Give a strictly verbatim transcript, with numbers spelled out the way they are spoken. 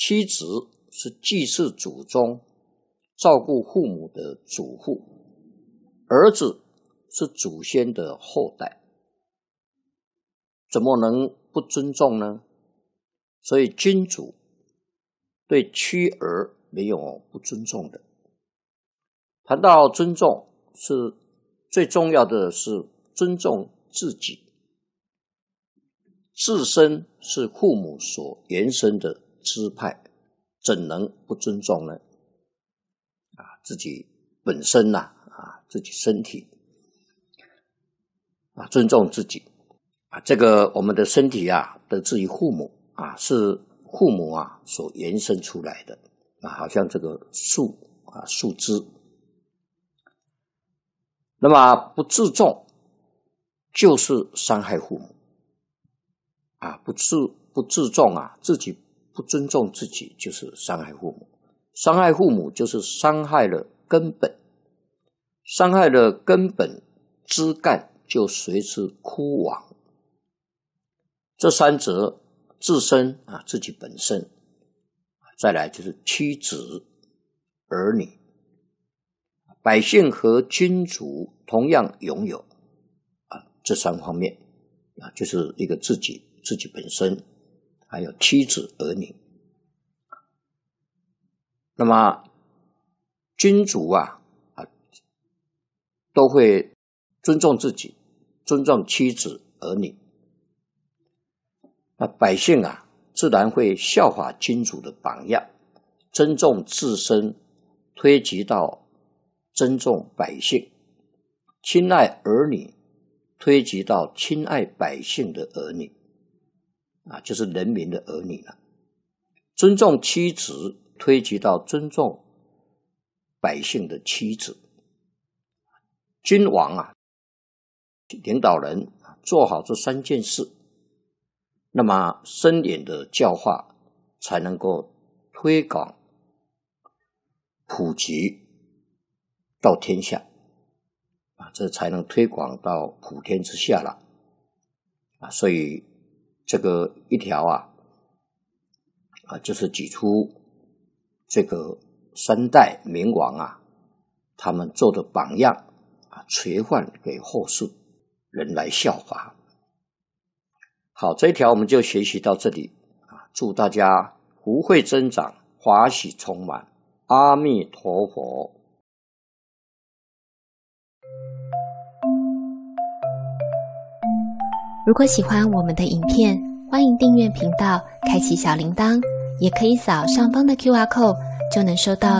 妻子是祭祀祖宗、照顾父母的祖父，儿子是祖先的后代，怎么能不尊重呢？所以君主对妻儿没有不尊重的。谈到尊重，是最重要的是尊重自己。自身是父母所延伸的支派，怎能不尊重呢？啊，自己本身呐、啊，啊，自己身体啊，尊重自己啊，这个我们的身体啊，得自于父母啊，是父母啊所延伸出来的啊，好像这个树啊，树枝。那么不自重，就是伤害父母。啊，不自不自重啊，自己不尊重自己，就是伤害父母。伤害父母就是伤害了根本，伤害了根本，枝干就随之枯亡。这三者，自身啊，自己本身，再来就是妻子、儿女，百姓和君主同样拥有啊这三方面啊，就是一个自己。自己本身，还有妻子儿女。那么君主啊啊都会尊重自己，尊重妻子儿女。那百姓啊自然会效法君主的榜样，尊重自身，推及到尊重百姓，亲爱儿女，推及到亲爱百姓的儿女。啊，就是人民的儿女了。尊重妻子，推及到尊重百姓的妻子。君王啊，领导人做好这三件事，那么深远的教化才能够推广普及到天下啊，这才能推广到普天之下了啊，所以。这个一条啊，啊，就是举出这个三代明王啊，他们做的榜样啊，垂范给后世人来效法。好，这一条我们就学习到这里啊，祝大家福慧增长，法喜充满，阿弥陀佛。 如果喜欢我们的影片，欢迎订阅频道，开启小铃铛，也可以扫上方的 Q R code， 就能收到